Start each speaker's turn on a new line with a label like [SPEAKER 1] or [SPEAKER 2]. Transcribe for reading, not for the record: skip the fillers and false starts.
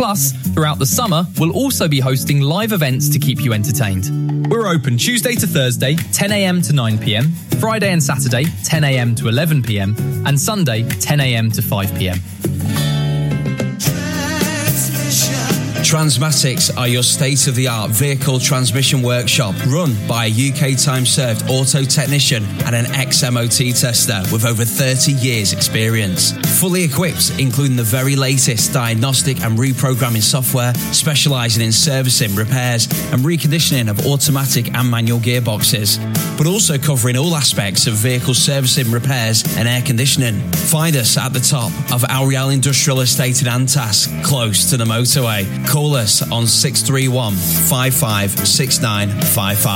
[SPEAKER 1] Plus, throughout the summer, we'll also be hosting live events to keep you entertained. We're open Tuesday to Thursday, 10 a.m. to 9 p.m, Friday and Saturday, 10 a.m. to 11 p.m, and Sunday, 10 a.m. to 5 p.m.
[SPEAKER 2] Transmatics are your state-of-the-art vehicle transmission workshop run by a UK time-served auto technician and an ex-MOT tester with over 30 years experience. Fully equipped, including the very latest diagnostic and reprogramming software, specialising in servicing, repairs and reconditioning of automatic and manual gearboxes, but also covering all aspects of vehicle servicing, repairs and air conditioning. Find us at the top of Ariel Industrial Estate in Antas, close to the motorway. Call us on 631 556955.